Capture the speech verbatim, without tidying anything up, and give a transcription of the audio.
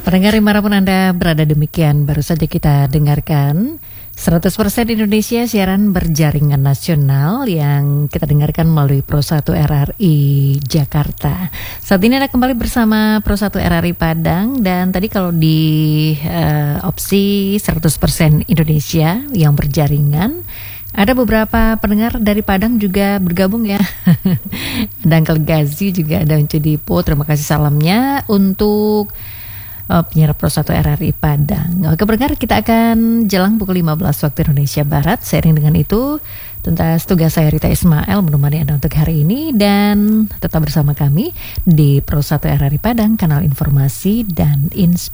Pendengar dimanapun Anda berada, demikian baru saja kita dengarkan seratus persen Indonesia, siaran berjaringan nasional yang kita dengarkan melalui Pro satu R R I Jakarta. Saat ini Anda kembali bersama Pro satu R R I Padang, dan tadi kalau di uh, opsi seratus persen Indonesia yang berjaringan, ada beberapa pendengar dari Padang juga bergabung ya. Ada Uncle Gazi, juga ada Uncu Dipo. Terima kasih salamnya untuk uh, penyiar Pro satu R R I Padang. Oke pendengar, kita akan jelang pukul lima belas waktu Indonesia Barat. Seiring dengan itu, tuntas tugas saya Rita Ismail menemani Anda untuk hari ini. Dan tetap bersama kami di Pro satu R R I Padang, kanal informasi dan inspirasi.